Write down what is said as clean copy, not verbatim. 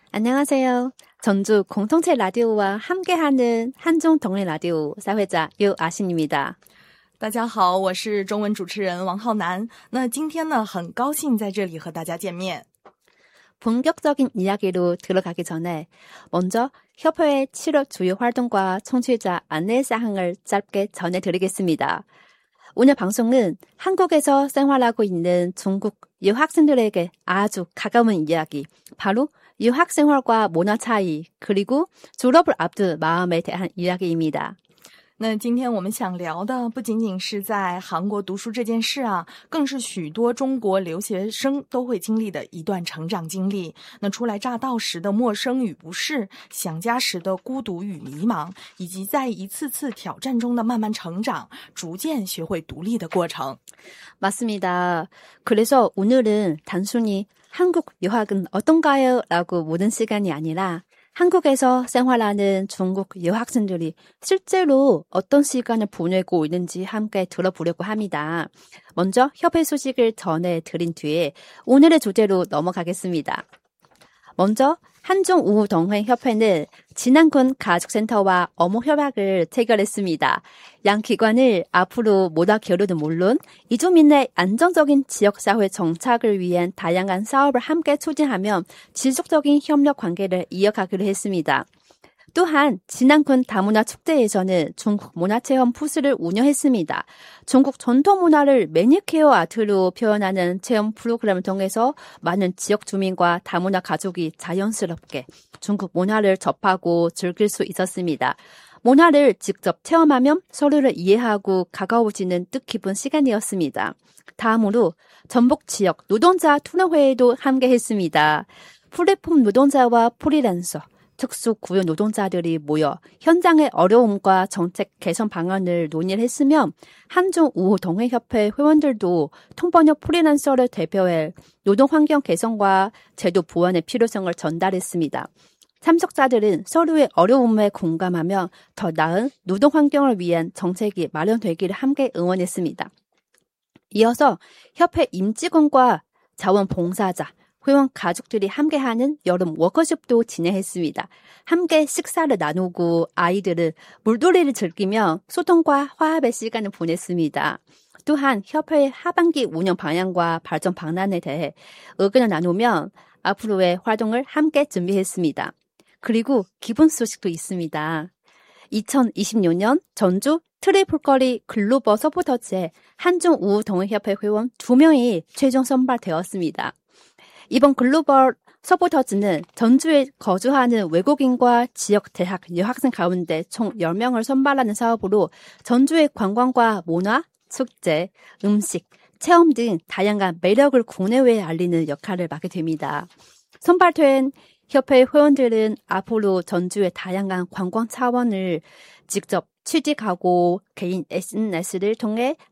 안녕하세요. 전주 공동체 라디오와 함께하는 한중 동네 라디오 사회자 유아신입니다. 大家好，我是中文主持人王浩南。那今天呢，很高兴在这里和大家见面。 본격적인 이야기로 들어가기 전에 먼저 협회의 7월 주요 활동과 청취자 안내사항을 짧게 전해드리겠습니다. 오늘 방송은 한국에서 생활하고 있는 중국 유학생들에게 아주 가까운 이야기, 바로 유학 생활과 문화 차이, 그리고 졸업을 앞둔 마음에 대한 이야기입니다. 那今天我们想聊的不仅仅是在韩国读书这件事啊，更是许多中国留学生都会经历的一段成长经历。那初来乍到时的陌生与不适，想家时的孤独与迷茫，以及在一次次挑战中的慢慢成长，逐渐学会独立的过程。 맞습니다. 그래서 오늘은 단순히 한국 유학은 어떤가요? 라고 묻는 시간이 아니라 한국에서 생활하는 중국 유학생들이 실제로 어떤 시간을 보내고 있는지 함께 들어보려고 합니다. 먼저 협회 소식을 전해드린 뒤에 오늘의 주제로 넘어가겠습니다. 먼저 한중우동행협회는 진안군 가족센터와 업무협약을 체결했습니다. 양 기관을 앞으로 모다 교류는 물론 이주민의 안정적인 지역사회 정착을 위한 다양한 사업을 함께 추진하며 지속적인 협력 관계를 이어가기로 했습니다. 또한 진안군 다문화 축제에서는 중국 문화체험 부스를 운영했습니다. 중국 전통 문화를 매니큐어 아트로 표현하는 체험 프로그램을 통해서 많은 지역 주민과 다문화 가족이 자연스럽게 중국 문화를 접하고 즐길 수 있었습니다. 문화를 직접 체험하면 서로를 이해하고 가까워지는 뜻깊은 시간이었습니다. 다음으로 전북 지역 노동자 토론회에도 함께했습니다. 플랫폼 노동자와 프리랜서, 특수 구역 노동자들이 모여 현장의 어려움과 정책 개선 방안을 논의를 했으며 한중우동행협회 회원들도 통번역 프리랜서를 대표해 노동환경 개선과 제도 보완의 필요성을 전달했습니다. 참석자들은 서로의 어려움에 공감하며 더 나은 노동환경을 위한 정책이 마련되기를 함께 응원했습니다. 이어서 협회 임직원과 자원봉사자, 회원 가족들이 함께하는 여름 워크숍도 진행했습니다. 함께 식사를 나누고 아이들은 물놀이를 즐기며 소통과 화합의 시간을 보냈습니다. 또한 협회의 하반기 운영 방향과 발전 방안에 대해 의견을 나누며 앞으로의 활동을 함께 준비했습니다. 그리고 기쁜 소식도 있습니다. 2026년 전주 트리플거리 글로벌 서포터즈에 한중우동행협회 회원 2명이 최종 선발되었습니다. 이번 글로벌 서포터즈는 전주에 거주하는 외국인과 지역 대학 여학생 가운데 총 10명을 선발하는 사업으로 전주의 관광과 문화, 축제, 음식, 체험 등 다양한 매력을 국내외에 알리는 역할을 맡게 됩니다. 선발된 협회 회원들은 앞으로 전주의 다양한 관광 차원을 직접 취직하고 개인 SNS를 통해